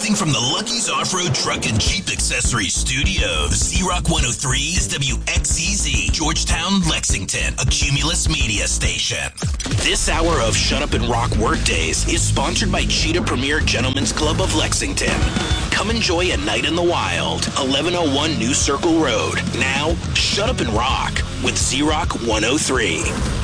Broadcasting from the Lucky's Off-Road Truck and Jeep Accessories Studios. Z-Rock 103 is WXCZ, Georgetown, Lexington, a Cumulus media station. This hour of Shut Up and Rock Workdays is sponsored by Cheetah Premier Gentlemen's Club of Lexington. Come enjoy a night in the wild. 1101 New Circle Road. Now, Shut Up and Rock with Z-Rock 103.